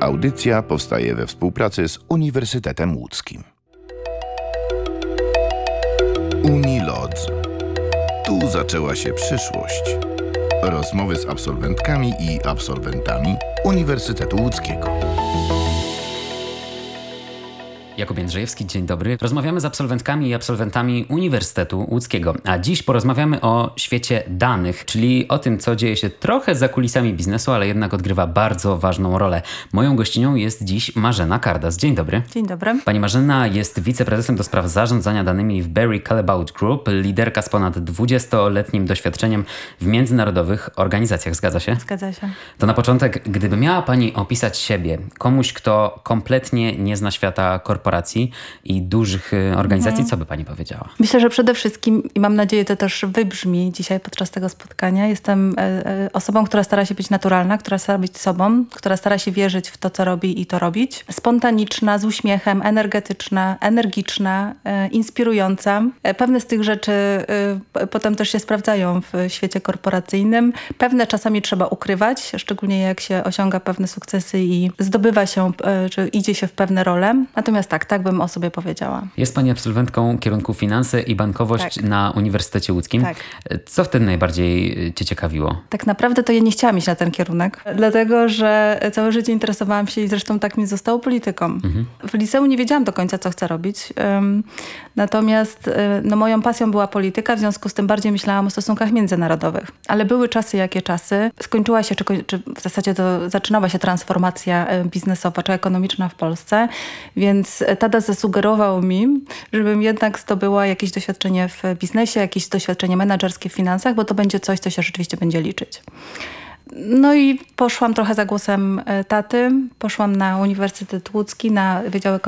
Audycja powstaje we współpracy z Uniwersytetem Łódzkim. Unilodz. Tu zaczęła się przyszłość. Rozmowy z absolwentkami i absolwentami Uniwersytetu Łódzkiego. Jakub Jędrzejewski, dzień dobry. Rozmawiamy z absolwentkami i absolwentami Uniwersytetu Łódzkiego, a dziś porozmawiamy o świecie danych, czyli o tym, co dzieje się trochę za kulisami biznesu, ale jednak odgrywa bardzo ważną rolę. Moją gościnią jest dziś Marzena Kardas. Dzień dobry. Dzień dobry. Pani Marzena jest wiceprezesem do spraw zarządzania danymi w Berry Callebaut Group, liderka z ponad 20-letnim doświadczeniem w międzynarodowych organizacjach. Zgadza się? Zgadza się. To na początek, gdyby miała Pani opisać siebie komuś, kto kompletnie nie zna świata korporacji i dużych organizacji, co by Pani powiedziała? Myślę, że przede wszystkim, i mam nadzieję, to też wybrzmi dzisiaj podczas tego spotkania, jestem osobą, która stara się być naturalna, która stara być sobą, która stara się wierzyć w to, co robi i to robić. Spontaniczna, z uśmiechem, energetyczna, energiczna, inspirująca. Pewne z tych rzeczy potem też się sprawdzają w świecie korporacyjnym. Pewne czasami trzeba ukrywać, szczególnie jak się osiąga pewne sukcesy i zdobywa się, czy idzie się w pewne role. Natomiast tak bym o sobie powiedziała. Jest Pani absolwentką kierunku finanse i bankowość na Uniwersytecie Łódzkim. Tak. Co wtedy najbardziej Cię ciekawiło? Tak naprawdę to ja nie chciałam iść na ten kierunek, dlatego że całe życie interesowałam się i zresztą tak mi zostało polityką. W liceum nie wiedziałam do końca, co chcę robić. Natomiast moją pasją była polityka, w związku z tym bardziej myślałam o stosunkach międzynarodowych. Ale były czasy, jakie czasy. Skończyła się, czy w zasadzie to zaczynała się transformacja biznesowa, czy ekonomiczna w Polsce, więc tata zasugerował mi, żebym jednak zdobyła jakieś doświadczenie w biznesie, jakieś doświadczenie menedżerskie w finansach, bo to będzie coś, co się rzeczywiście będzie liczyć. No i poszłam trochę za głosem taty. Poszłam na Uniwersytet Łódzki, na Wydział Ekonomiczny